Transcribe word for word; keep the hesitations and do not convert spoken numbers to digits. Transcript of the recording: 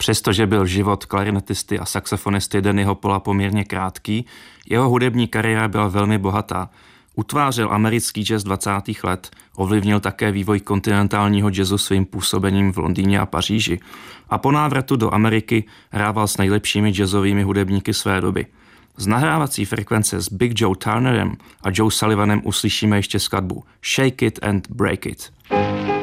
Přestože byl život klarinetisty a saxofonisty Dannyho Paula poměrně krátký, jeho hudební kariéra byla velmi bohatá. Utvářel americký jazz dvacátých let, ovlivnil také vývoj kontinentálního jazzu svým působením v Londýně a Paříži a po návratu do Ameriky hrával s nejlepšími jazzovými hudebníky své doby. Z nahrávací frekvence s Big Joe Turnerem a Joe Sullivanem uslyšíme ještě skladbu Shake It and Break It.